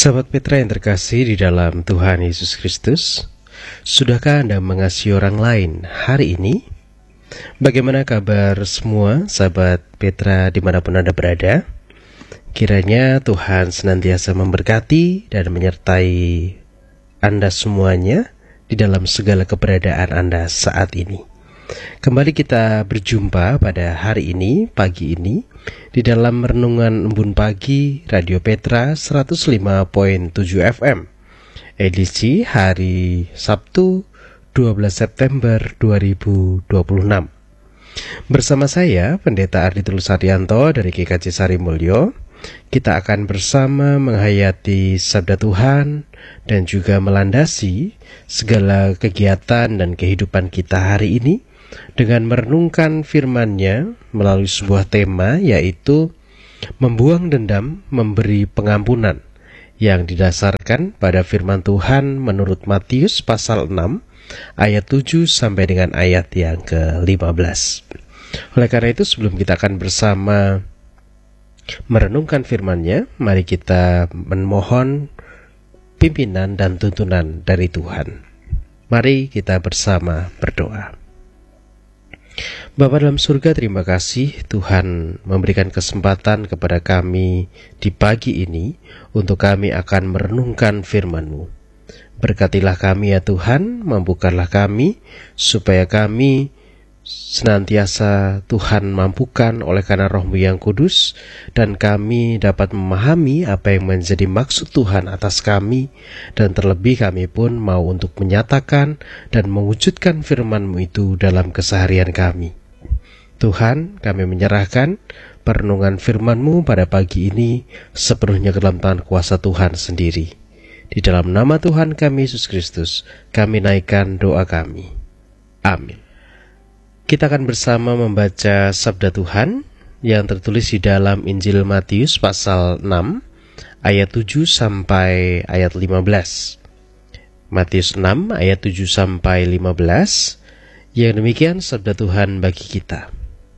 Sahabat Petra yang terkasih di dalam Tuhan Yesus Kristus, sudahkah Anda mengasihi orang lain hari ini? Bagaimana kabar semua sahabat Petra dimanapun Anda berada? Kiranya Tuhan senantiasa memberkati dan menyertai Anda semuanya di dalam segala keberadaan Anda saat ini. Kembali kita berjumpa pada hari ini, pagi ini, di dalam Renungan Embun Pagi Radio Petra 105.7 FM, edisi hari Sabtu 12 September 2026. Bersama saya, Pendeta Ardi Tulus Haryanto dari GKJ Sarimulyo, kita akan bersama menghayati Sabda Tuhan dan juga melandasi segala kegiatan dan kehidupan kita hari ini dengan merenungkan firman-Nya melalui sebuah tema, yaitu membuang dendam, memberi pengampunan, yang didasarkan pada firman Tuhan menurut Matius pasal 6 ayat 7 sampai dengan ayat yang ke-15. Oleh karena itu, sebelum kita akan bersama merenungkan firman-Nya, mari kita memohon pimpinan dan tuntunan dari Tuhan. Mari kita bersama berdoa. Bapa dalam surga, terima kasih Tuhan memberikan kesempatan kepada kami di pagi ini untuk kami akan merenungkan firman-Mu. Berkatilah kami ya Tuhan, mampukanlah kami supaya kami senantiasa Tuhan mampukan oleh karena Roh-Mu yang kudus, dan kami dapat memahami apa yang menjadi maksud Tuhan atas kami, dan terlebih kami pun mau untuk menyatakan dan mewujudkan firman-Mu itu dalam keseharian kami. Tuhan, kami menyerahkan perenungan firman-Mu pada pagi ini sepenuhnya ke dalam tangan kuasa Tuhan sendiri. Di dalam nama Tuhan kami Yesus Kristus, kami naikkan doa kami. Amin. Kita akan bersama membaca sabda Tuhan yang tertulis di dalam Injil Matius pasal 6 ayat 7 sampai ayat 15. Matius 6 ayat 7 sampai 15. Yang demikian sabda Tuhan bagi kita.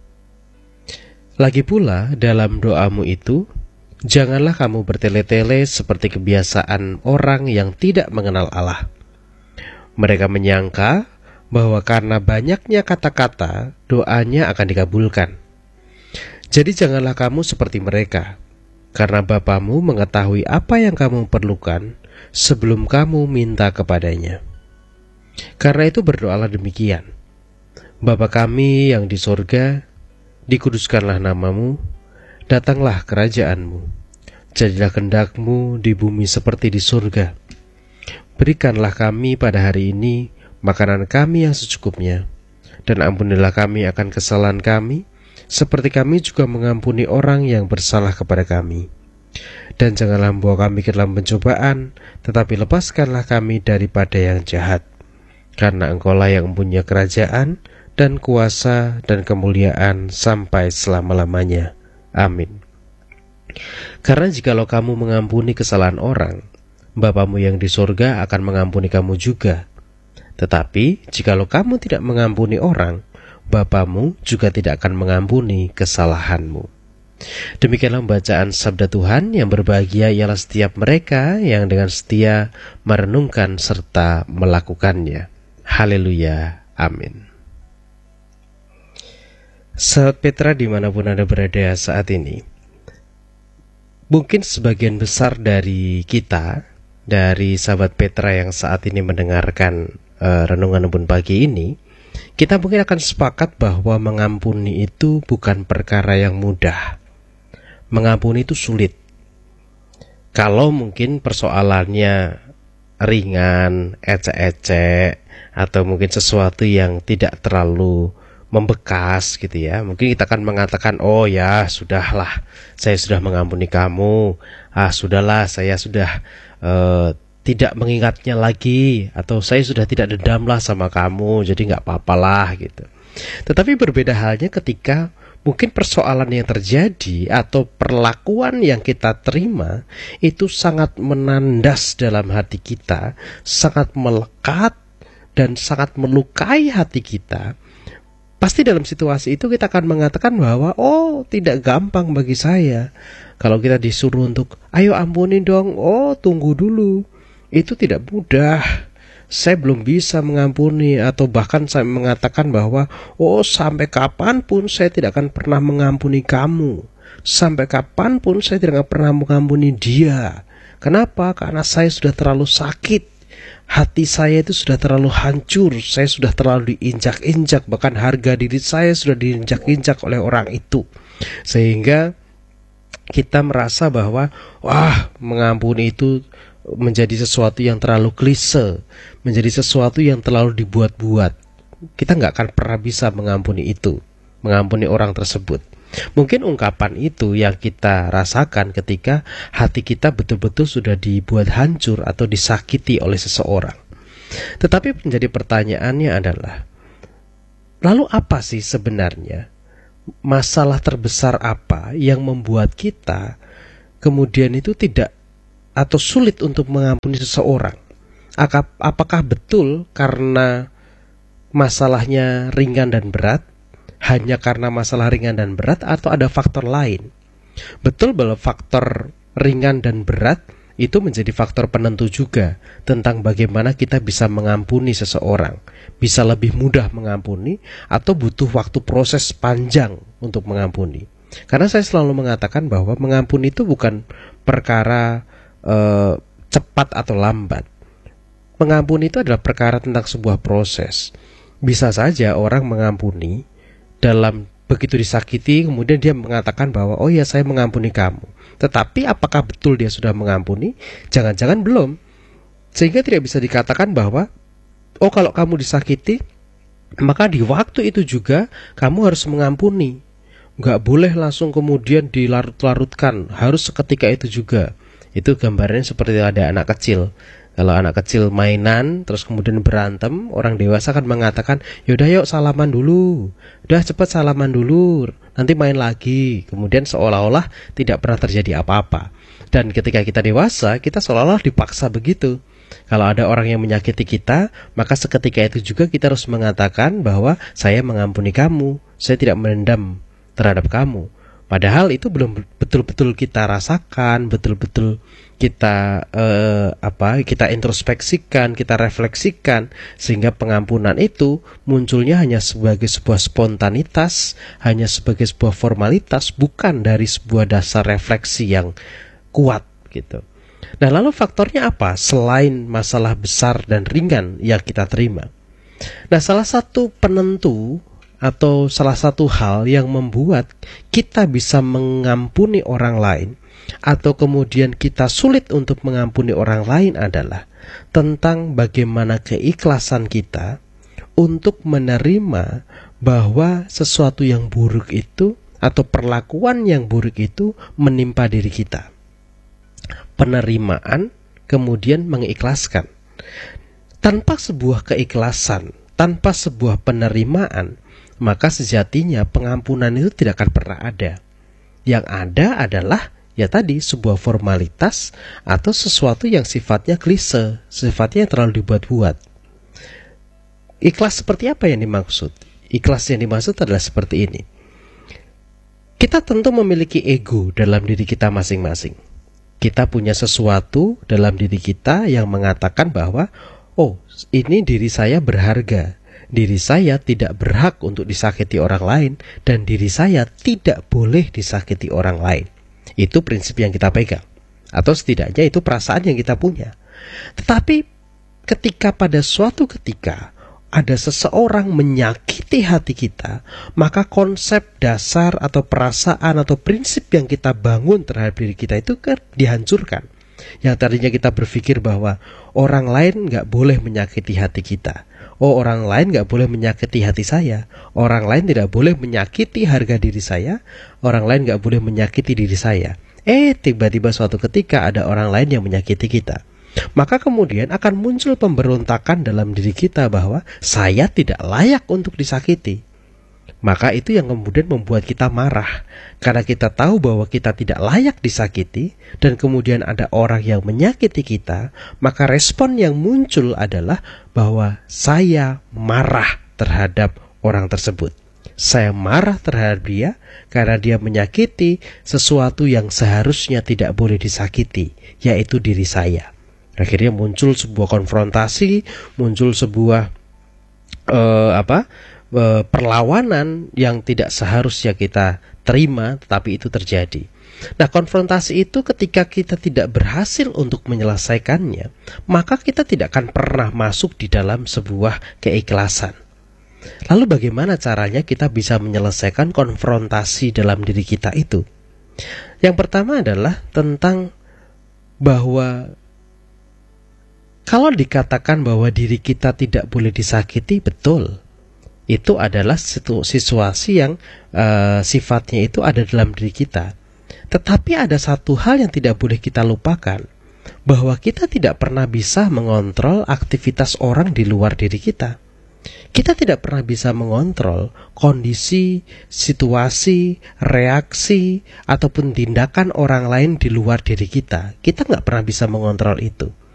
Lagi pula dalam doamu itu, janganlah kamu bertele-tele seperti kebiasaan orang yang tidak mengenal Allah. Mereka menyangka bahwa karena banyaknya kata-kata, doanya akan dikabulkan. Jadi janganlah kamu seperti mereka, karena Bapamu mengetahui apa yang kamu perlukan sebelum kamu minta kepadanya. Karena itu berdoalah demikian: Bapa kami yang di sorga, dikuduskanlah namamu, datanglah kerajaan-Mu, jadilah kehendak-Mu di bumi seperti di sorga. Berikanlah kami pada hari ini makanan kami yang secukupnya, dan ampunilah kami akan kesalahan kami, seperti kami juga mengampuni orang yang bersalah kepada kami. Dan janganlah membawa kami ke dalam pencobaan, tetapi lepaskanlah kami daripada yang jahat. Karena Engkau-lah yang mempunyai kerajaan, dan kuasa, dan kemuliaan sampai selama-lamanya. Amin. Karena jikalau kamu mengampuni kesalahan orang, Bapamu yang di sorga akan mengampuni kamu juga. Tetapi jikalau kamu tidak mengampuni orang, Bapamu juga tidak akan mengampuni kesalahanmu. Demikianlah bacaan sabda Tuhan. Yang berbahagia ialah setiap mereka yang dengan setia merenungkan serta melakukannya. Haleluya. Amin. Sahabat Petra dimanapun Anda berada saat ini, mungkin sebagian besar dari kita, dari sahabat Petra yang saat ini mendengarkan Renungan Embun Pagi ini, kita mungkin akan sepakat bahwa mengampuni itu bukan perkara yang mudah. Mengampuni itu sulit. Kalau mungkin persoalannya ringan, ecek-ecek, atau mungkin sesuatu yang tidak terlalu membekas gitu ya, mungkin kita akan mengatakan, oh ya sudahlah, saya sudah mengampuni kamu, sudahlah, saya sudah tidak mengingatnya lagi, atau saya sudah tidak dendamlah sama kamu, jadi gak apa-apalah gitu. Tetapi berbeda halnya ketika mungkin persoalan yang terjadi atau perlakuan yang kita terima itu sangat menandas dalam hati kita, sangat melekat dan sangat melukai hati kita, Pasti dalam situasi itu kita akan mengatakan bahwa oh, tidak gampang bagi saya. Kalau kita disuruh untuk ayo ampuni dong, oh tunggu dulu, itu tidak mudah, saya belum bisa mengampuni. Atau bahkan saya mengatakan bahwa oh, sampai kapanpun saya tidak akan pernah mengampuni kamu, sampai kapanpun saya tidak akan pernah mengampuni dia. Kenapa? Karena saya sudah terlalu sakit, hati saya itu sudah terlalu hancur, saya sudah terlalu diinjak-injak, bahkan harga diri saya sudah diinjak-injak oleh orang itu. Sehingga kita merasa bahwa wah, mengampuni itu menjadi sesuatu yang terlalu klise, menjadi sesuatu yang terlalu dibuat-buat. Kita nggak akan pernah bisa mengampuni itu, mengampuni orang tersebut. Mungkin ungkapan itu yang kita rasakan ketika hati kita betul-betul sudah dibuat hancur atau disakiti oleh seseorang. Tetapi menjadi pertanyaannya adalah, lalu apa sih sebenarnya masalah terbesar apa yang membuat kita kemudian itu tidak atau sulit untuk mengampuni seseorang? Apakah betul karena masalahnya ringan dan berat, hanya karena masalah ringan dan berat, atau ada faktor lain? Betul bahwa faktor ringan dan berat itu menjadi faktor penentu juga tentang bagaimana kita bisa mengampuni seseorang, bisa lebih mudah mengampuni atau butuh waktu proses panjang untuk mengampuni. Karena saya selalu mengatakan bahwa mengampuni itu bukan perkara cepat atau lambat. Mengampuni itu adalah perkara tentang sebuah proses. Bisa saja orang mengampuni dalam begitu disakiti, kemudian dia mengatakan bahwa oh ya, saya mengampuni kamu. Tetapi apakah betul dia sudah mengampuni? Jangan-jangan belum. Sehingga tidak bisa dikatakan bahwa oh, kalau kamu disakiti, maka di waktu itu juga kamu harus mengampuni. Nggak boleh langsung kemudian dilarut-larutkan, harus seketika itu juga. Itu gambarnya seperti ada anak kecil. Kalau anak kecil mainan terus kemudian berantem, orang dewasa kan mengatakan, yaudah yuk salaman dulu, udah cepat salaman dulu, nanti main lagi. Kemudian seolah-olah tidak pernah terjadi apa-apa. Dan ketika kita dewasa, kita seolah-olah dipaksa begitu. Kalau ada orang yang menyakiti kita, maka seketika itu juga kita harus mengatakan bahwa saya mengampuni kamu, saya tidak menendam terhadap kamu. Padahal itu belum betul-betul kita rasakan, betul-betul kita kita introspeksikan, kita refleksikan, sehingga pengampunan itu munculnya hanya sebagai sebuah spontanitas, hanya sebagai sebuah formalitas, bukan dari sebuah dasar refleksi yang kuat gitu. Nah, lalu faktornya apa selain masalah besar dan ringan yang kita terima? Nah, salah satu penentu atau salah satu hal yang membuat kita bisa mengampuni orang lain atau kemudian kita sulit untuk mengampuni orang lain adalah tentang bagaimana keikhlasan kita untuk menerima bahwa sesuatu yang buruk itu atau perlakuan yang buruk itu menimpa diri kita. Penerimaan kemudian mengikhlaskan. Tanpa sebuah keikhlasan, tanpa sebuah penerimaan, maka sejatinya pengampunan itu tidak akan pernah ada. Yang ada adalah ya tadi, sebuah formalitas atau sesuatu yang sifatnya klise, sifatnya yang terlalu dibuat-buat. Ikhlas seperti apa yang dimaksud? Ikhlas yang dimaksud adalah seperti ini. Kita tentu memiliki ego dalam diri kita masing-masing. Kita punya sesuatu dalam diri kita yang mengatakan bahwa oh, ini diri saya berharga. Diri saya tidak berhak untuk disakiti orang lain, dan diri saya tidak boleh disakiti orang lain. Itu prinsip yang kita pegang, atau setidaknya itu perasaan yang kita punya. Tetapi ketika pada suatu ketika ada seseorang menyakiti hati kita, maka konsep dasar atau perasaan atau prinsip yang kita bangun terhadap diri kita itu dihancurkan. Yang tadinya kita berpikir bahwa orang lain gak boleh menyakiti hati kita, oh, orang lain gak boleh menyakiti hati saya, orang lain tidak boleh menyakiti harga diri saya, orang lain gak boleh menyakiti diri saya. Tiba-tiba suatu ketika ada orang lain yang menyakiti kita, maka kemudian akan muncul pemberontakan dalam diri kita bahwa saya tidak layak untuk disakiti. Maka itu yang kemudian membuat kita marah, karena kita tahu bahwa kita tidak layak disakiti, dan kemudian ada orang yang menyakiti kita, maka respon yang muncul adalah bahwa saya marah terhadap orang tersebut. Saya marah terhadap dia karena dia menyakiti sesuatu yang seharusnya tidak boleh disakiti, yaitu diri saya. Akhirnya muncul sebuah konfrontasi, muncul sebuah perlawanan yang tidak seharusnya kita terima, tetapi itu terjadi. Nah, konfrontasi itu ketika kita tidak berhasil untuk menyelesaikannya, maka kita tidak akan pernah masuk di dalam sebuah keikhlasan. Lalu bagaimana caranya kita bisa menyelesaikan konfrontasi dalam diri kita itu? Yang pertama adalah tentang bahwa kalau dikatakan bahwa diri kita tidak boleh disakiti, betul. Itu adalah situasi yang sifatnya itu ada dalam diri kita. Tetapi ada satu hal yang tidak boleh kita lupakan, bahwa kita tidak pernah bisa mengontrol aktivitas orang di luar diri kita. Kita tidak pernah bisa mengontrol kondisi, situasi, reaksi, ataupun tindakan orang lain di luar diri kita. Kita nggak pernah bisa mengontrol itu.